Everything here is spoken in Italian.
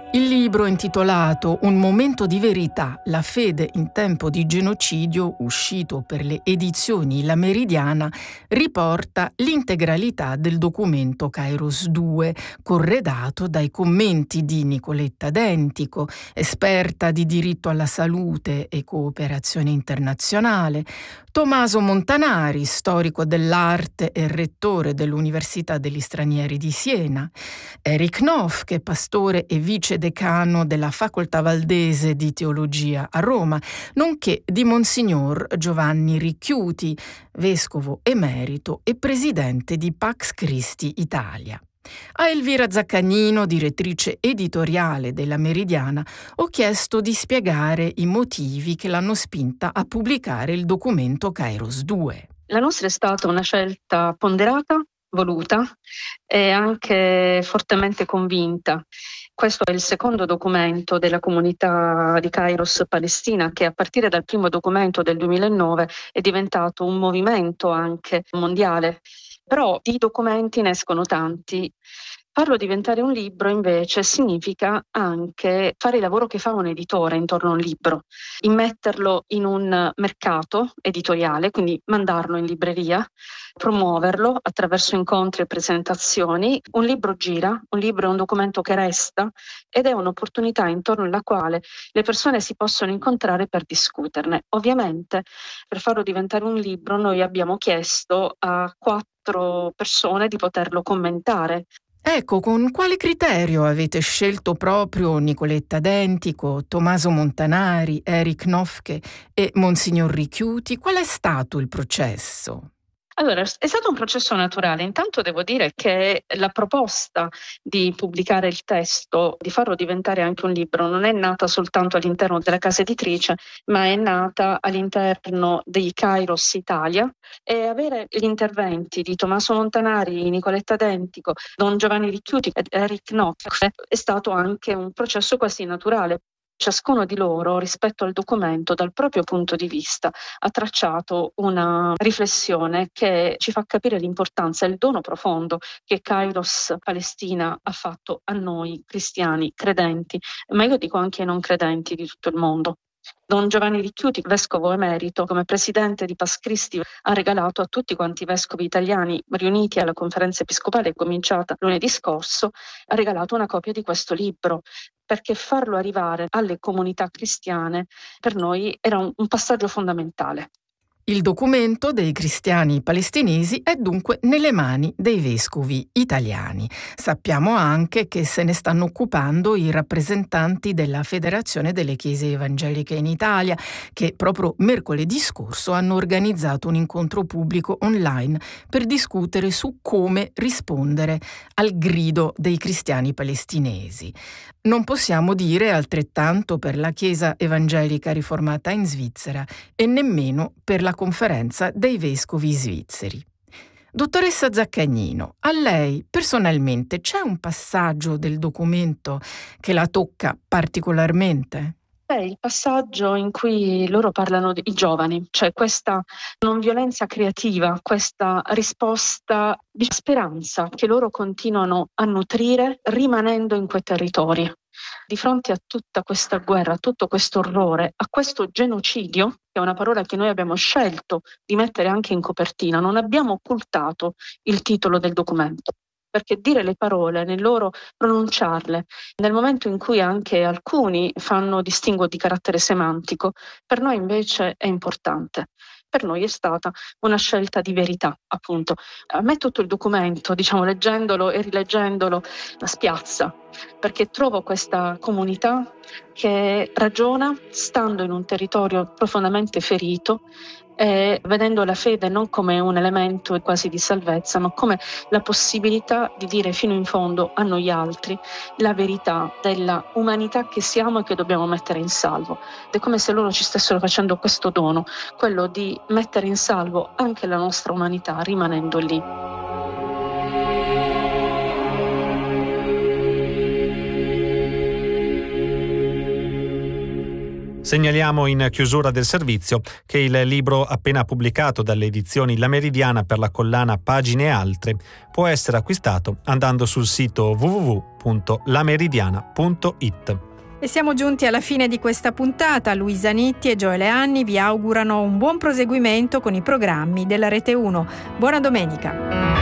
Il libro intitolato Un momento di verità, la fede in tempo di genocidio, uscito per le edizioni La Meridiana, riporta l'integralità del documento Kairos 2, corredato dai commenti di Nicoletta Dentico, esperta di diritto alla salute e cooperazione internazionale, Tommaso Montanari, storico dell'arte e rettore dell'Università degli Stranieri di Siena, Eric Knopf, che è pastore e vice decano della Facoltà Valdese di Teologia a Roma, nonché di Monsignor Giovanni Ricchiuti, vescovo emerito e presidente di Pax Christi Italia. A Elvira Zaccagnino, direttrice editoriale della Meridiana, ho chiesto di spiegare i motivi che l'hanno spinta a pubblicare il documento Kairos 2. La nostra è stata una scelta ponderata, voluta e anche fortemente convinta. Questo è il secondo documento della comunità di Kairos Palestina, che a partire dal primo documento del 2009 è diventato un movimento anche mondiale. Però di documenti ne escono tanti. Farlo diventare un libro invece significa anche fare il lavoro che fa un editore intorno a un libro, immetterlo in un mercato editoriale, quindi mandarlo in libreria, promuoverlo attraverso incontri e presentazioni. Un libro gira, un libro è un documento che resta ed è un'opportunità intorno alla quale le persone si possono incontrare per discuterne. Ovviamente per farlo diventare un libro noi abbiamo chiesto a 4 persone di poterlo commentare. Ecco, con quale criterio avete scelto proprio Nicoletta Dentico, Tommaso Montanari, Eric Knofke e Monsignor Ricchiuti? Qual è stato il processo? Allora, è stato un processo naturale. Intanto devo dire che la proposta di pubblicare il testo, di farlo diventare anche un libro, non è nata soltanto all'interno della casa editrice, ma è nata all'interno di Kairos Italia, e avere gli interventi di Tommaso Montanari, Nicoletta Dentico, Don Giovanni Ricchiuti ed Eric Knox è stato anche un processo quasi naturale. Ciascuno di loro, rispetto al documento, dal proprio punto di vista, ha tracciato una riflessione che ci fa capire l'importanza e il dono profondo che Kairos Palestina ha fatto a noi cristiani, credenti, ma io dico anche ai non credenti di tutto il mondo. Don Giovanni Ricchiuti, vescovo emerito, come presidente di Pax Christi, ha regalato a tutti quanti i vescovi italiani riuniti alla conferenza episcopale cominciata lunedì scorso, ha regalato una copia di questo libro, perché farlo arrivare alle comunità cristiane per noi era un passaggio fondamentale. Il documento dei cristiani palestinesi è dunque nelle mani dei vescovi italiani. Sappiamo anche che se ne stanno occupando i rappresentanti della Federazione delle Chiese Evangeliche in Italia, che proprio mercoledì scorso hanno organizzato un incontro pubblico online per discutere su come rispondere al grido dei cristiani palestinesi. Non possiamo dire altrettanto per la Chiesa Evangelica Riformata in Svizzera e nemmeno per la Conferenza dei Vescovi Svizzeri. Dottoressa Zaccagnino, a lei personalmente c'è un passaggio del documento che la tocca particolarmente? Il passaggio in cui loro parlano di giovani, cioè questa non violenza creativa, questa risposta di speranza che loro continuano a nutrire rimanendo in quei territori. Di fronte a tutta questa guerra, a tutto questo orrore, a questo genocidio, che è una parola che noi abbiamo scelto di mettere anche in copertina, non abbiamo occultato il titolo del documento, perché dire le parole, nel loro pronunciarle, nel momento in cui anche alcuni fanno distinguo di carattere semantico, per noi invece è importante. Per noi è stata una scelta di verità, appunto. A me tutto il documento, leggendolo e rileggendolo, spiazza, perché trovo questa comunità che ragiona stando in un territorio profondamente ferito e vedendo la fede non come un elemento quasi di salvezza, ma come la possibilità di dire fino in fondo a noi altri la verità della umanità che siamo e che dobbiamo mettere in salvo. Ed è come se loro ci stessero facendo questo dono, quello di mettere in salvo anche la nostra umanità rimanendo lì. Segnaliamo in chiusura del servizio che il libro appena pubblicato dalle edizioni La Meridiana per la collana Pagine e Altre può essere acquistato andando sul sito www.lameridiana.it. E siamo giunti alla fine di questa puntata. Luisa Nitti e Gioele Anni vi augurano un buon proseguimento con i programmi della Rete 1. Buona domenica.